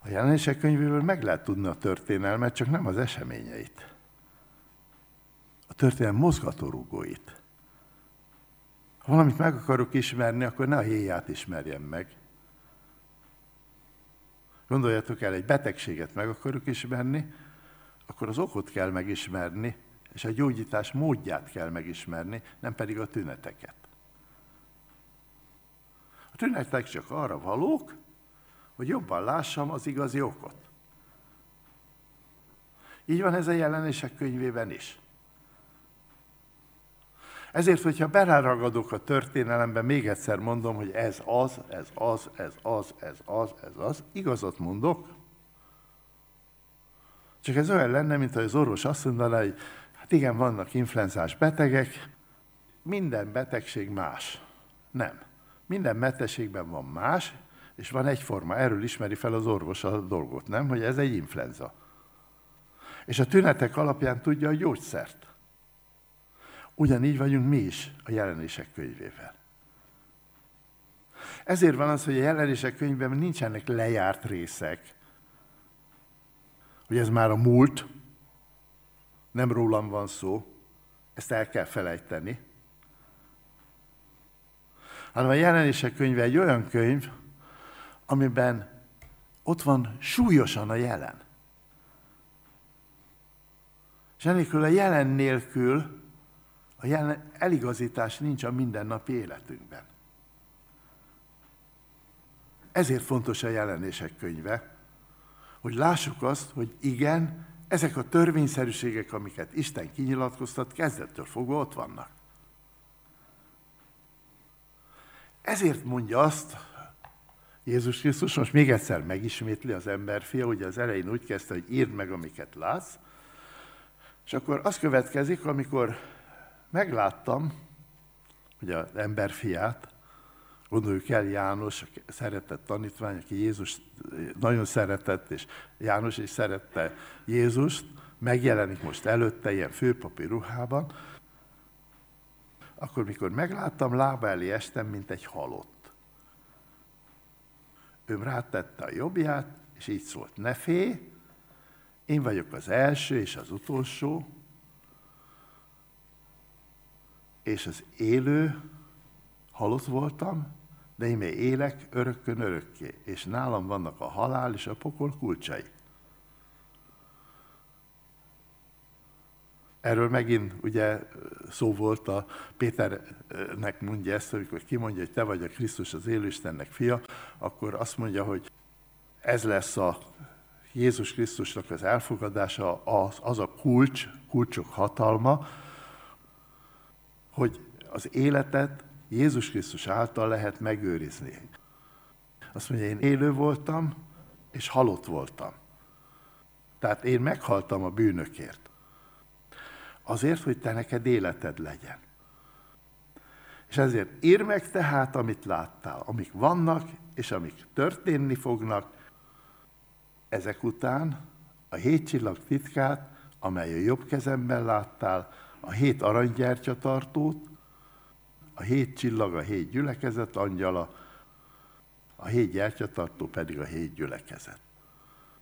A Jelenések könyvéből meg lehet tudni a történelmet, csak nem az eseményeit. A történelem mozgatórugóit. Ha valamit meg akarok ismerni, akkor ne a héját ismerjem meg. Gondoljatok el, egy betegséget meg akarok ismerni, akkor az okot kell megismerni, és a gyógyítás módját kell megismerni, nem pedig a tüneteket. A tünetek csak arra valók, hogy jobban lássam az igazi okot. Így van ez a Jelenések könyvében is. Ezért, hogyha beleragadok a történelembe, még egyszer mondom, hogy ez az, igazat mondok. Csak ez olyan lenne, mint az orvos azt mondaná, hogy hát igen, vannak influenzás betegek, minden betegség más. Nem. Minden betegségben van más, és van egyforma. Erről ismeri fel az orvos a dolgot, nem? Hogy ez egy influenza. És a tünetek alapján tudja a gyógyszert. Ugyanígy vagyunk mi is a Jelenések könyvével. Ezért van az, hogy a Jelenések könyvében nincsenek lejárt részek, hogy ez már a múlt, nem rólam van szó, ezt el kell felejteni. Hanem a Jelenések könyve egy olyan könyv, amiben ott van súlyosan a jelen. És enélkül a jelen nélkül a jelen eligazítás nincs a mindennapi életünkben. Ezért fontos a Jelenések könyve, hogy lássuk azt, hogy igen, ezek a törvényszerűségek, amiket Isten kinyilatkoztat, kezdettől fogva ott vannak. Ezért mondja azt Jézus Krisztus, most még egyszer megismétli az emberfia, ugye az elején úgy kezdte, hogy írd meg, amiket látsz, és akkor az következik, amikor megláttam, hogy az emberfiát, gondoljuk el János, a szeretett tanítvány, aki Jézus nagyon szeretett, és János is szerette Jézust, megjelenik most előtte ilyen főpapi ruhában, akkor mikor megláttam, lába elé estem, mint egy halott. Ő rátette a jobbját, és így szólt, ne félj, én vagyok az első és az utolsó, és az élő, halott voltam, de én még élek örökkön örökké, és nálam vannak a halál és a pokol kulcsai. Erről megint ugye szó volt, a Péternek mondja ezt, amikor kimondja, hogy te vagy a Krisztus, az élő Istennek fia, akkor azt mondja, hogy ez lesz a Jézus Krisztusnak az elfogadása, az a kulcsok hatalma, hogy az életet Jézus Krisztus által lehet megőrizni. Azt mondja, én élő voltam, és halott voltam. Tehát én meghaltam a bűnökért. Azért, hogy te neked életed legyen. És ezért írd meg tehát, amit láttál, amik vannak, és amik történni fognak, ezek után a 7 csillag titkát, amely a jobb kezemben láttál, a 7 aranygyertyatartót, a 7 csillag, a 7 gyülekezet angyala, a 7 gyertyatartó pedig a 7 gyülekezet.